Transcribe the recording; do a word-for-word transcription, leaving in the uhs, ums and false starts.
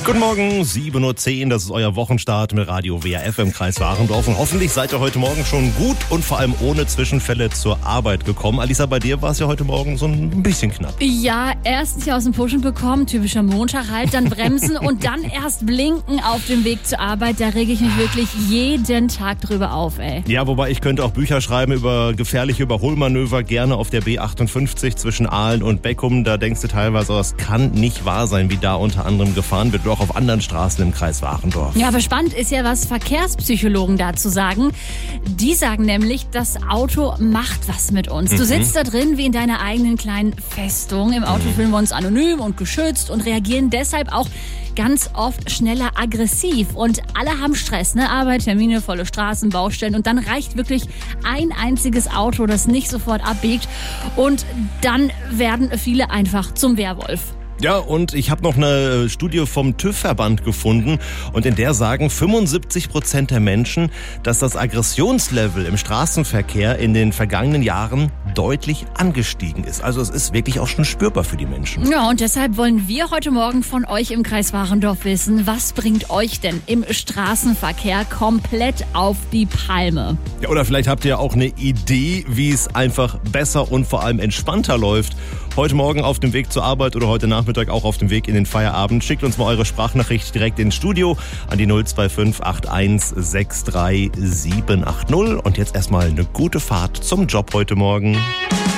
Guten Morgen, sieben Uhr zehn, das ist euer Wochenstart mit Radio W R F im Kreis Warendorf. Und hoffentlich seid ihr heute Morgen schon gut und vor allem ohne Zwischenfälle zur Arbeit gekommen. Alisa, bei dir war es ja heute Morgen so ein bisschen knapp. Ja, erst nicht aus dem Pushen bekommen, typischer Montag halt, dann bremsen und dann erst blinken auf dem Weg zur Arbeit. Da rege ich mich wirklich jeden Tag drüber auf, ey. Ja, wobei ich könnte auch Bücher schreiben über gefährliche Überholmanöver, gerne auf der B achtundfünfzig zwischen Aalen und Beckum. Da denkst du teilweise, das kann nicht wahr sein, wie da unter anderem gefahren wird. Auch auf anderen Straßen im Kreis Warendorf. Ja, aber spannend ist ja, was Verkehrspsychologen dazu sagen. Die sagen nämlich, das Auto macht was mit uns. Du sitzt da drin wie in deiner eigenen kleinen Festung. Im Auto fühlen wir uns anonym und geschützt und reagieren deshalb auch ganz oft schneller aggressiv. Und alle haben Stress, ne? Arbeit, Termine, volle Straßen, Baustellen. Und dann reicht wirklich ein einziges Auto, das nicht sofort abbiegt. Und dann werden viele einfach zum Werwolf. Ja, und ich habe noch eine Studie vom TÜV-Verband gefunden und in der sagen fünfundsiebzig Prozent der Menschen, dass das Aggressionslevel im Straßenverkehr in den vergangenen Jahren deutlich angestiegen ist. Also es ist wirklich auch schon spürbar für die Menschen. Ja, und deshalb wollen wir heute Morgen von euch im Kreis Warendorf wissen, was bringt euch denn im Straßenverkehr komplett auf die Palme? Ja, oder vielleicht habt ihr auch eine Idee, wie es einfach besser und vor allem entspannter läuft. Heute Morgen auf dem Weg zur Arbeit oder heute Nachmittag auch auf dem Weg in den Feierabend. Schickt uns mal eure Sprachnachricht direkt ins Studio an die null zwei fünf acht eins sechs drei sieben acht null. Und jetzt erstmal eine gute Fahrt zum Job heute Morgen.